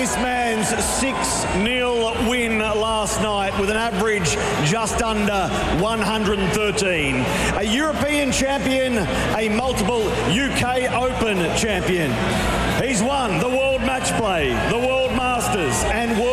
this man's 6-0 win last night with an average just under 113. A European champion, a multiple UK Open champion. He's won the World Match Play, the World Masters and World